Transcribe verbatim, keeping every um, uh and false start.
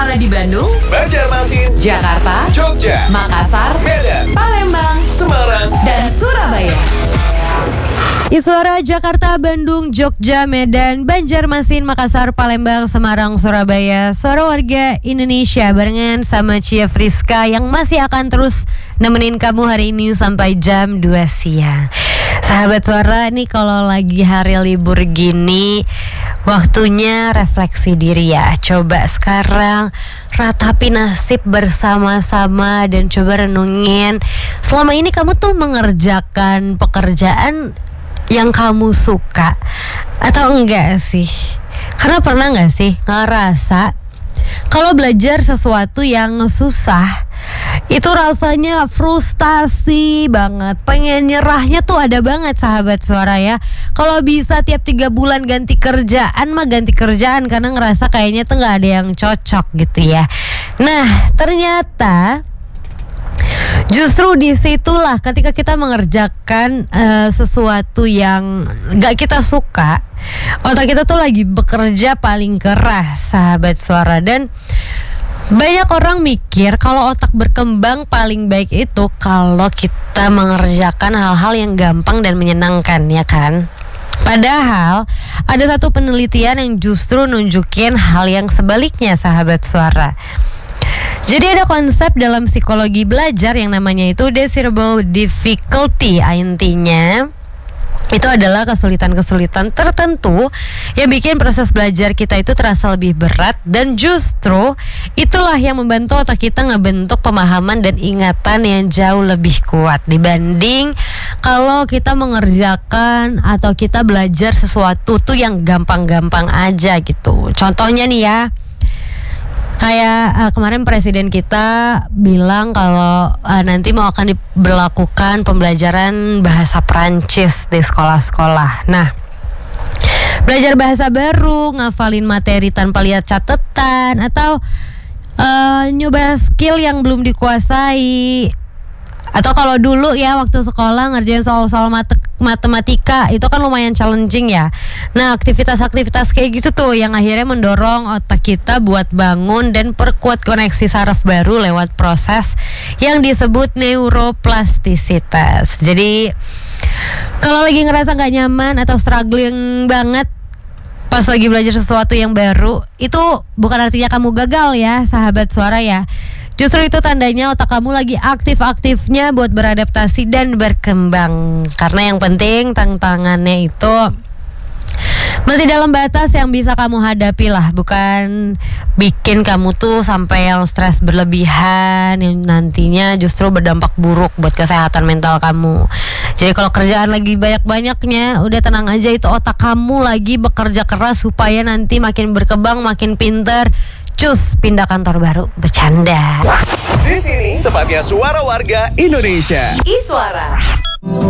Suara di Bandung, Banjarmasin, Jakarta, Jogja, Makassar, Medan, Palembang, Semarang, dan Surabaya. Suara Jakarta, Bandung, Jogja, Medan, Banjarmasin, Makassar, Palembang, Semarang, Surabaya. Suara warga Indonesia barengan sama Cia Friska yang masih akan terus nemenin kamu hari ini sampai jam dua siang. Sahabat Suara, nih kalau lagi hari libur gini, waktunya refleksi diri ya. Coba sekarang ratapi nasib bersama-sama dan coba renungin, selama ini kamu tuh mengerjakan pekerjaan yang kamu suka atau enggak sih? Karena pernah enggak sih ngerasa kalau belajar sesuatu yang susah itu rasanya frustasi banget, pengen nyerahnya tuh ada banget sahabat Suara ya. Kalau bisa tiap tiga bulan ganti kerjaan mah ganti kerjaan karena ngerasa kayaknya tuh nggak ada yang cocok gitu ya. Nah ternyata justru disitulah ketika kita mengerjakan uh, sesuatu yang gak kita suka, otak kita tuh lagi bekerja paling keras sahabat Suara. Dan banyak orang mikir kalau otak berkembang paling baik itu kalau kita mengerjakan hal-hal yang gampang dan menyenangkan, ya kan? Padahal ada satu penelitian yang justru nunjukin hal yang sebaliknya sahabat Suara. Jadi ada konsep dalam psikologi belajar yang namanya itu desirable difficulty. Intinya itu adalah kesulitan-kesulitan tertentu yang bikin proses belajar kita itu terasa lebih berat, dan justru itulah yang membantu otak kita ngebentuk pemahaman dan ingatan yang jauh lebih kuat dibanding kalau kita mengerjakan atau kita belajar sesuatu tuh yang gampang-gampang aja gitu. Contohnya nih ya, kayak uh, kemarin presiden kita bilang kalau uh, nanti mau akan diberlakukan pembelajaran bahasa Prancis di sekolah-sekolah. Nah, belajar bahasa baru, ngafalin materi tanpa lihat catatan, atau uh, nyoba skill yang belum dikuasai. Atau kalau dulu ya waktu sekolah ngerjain soal-soal mate- matematika itu kan lumayan challenging ya. Nah aktivitas-aktivitas kayak gitu tuh yang akhirnya mendorong otak kita buat bangun dan perkuat koneksi saraf baru lewat proses yang disebut neuroplastisitas. Jadi kalau lagi ngerasa gak nyaman atau struggling banget pas lagi belajar sesuatu yang baru, itu bukan artinya kamu gagal ya sahabat Suara ya. Justru itu tandanya otak kamu lagi aktif-aktifnya buat beradaptasi dan berkembang. Karena yang penting tantangannya itu masih dalam batas yang bisa kamu hadapi lah, bukan bikin kamu tuh sampai yang stres berlebihan yang nantinya justru berdampak buruk buat kesehatan mental kamu. Jadi kalau kerjaan lagi banyak-banyaknya, udah tenang aja, itu otak kamu lagi bekerja keras supaya nanti makin berkembang, makin pinter. Cus, pindah kantor baru, bercanda. Di sini tempatnya suara warga Indonesia. Iswara.